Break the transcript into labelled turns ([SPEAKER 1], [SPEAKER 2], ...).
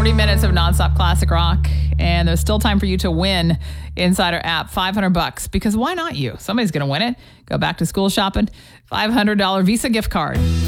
[SPEAKER 1] 40 minutes of nonstop classic rock, and there's still time for you to win inside our app, $500, because why not you? Somebody's going to win it. Go back to school shopping, $500 Visa gift card.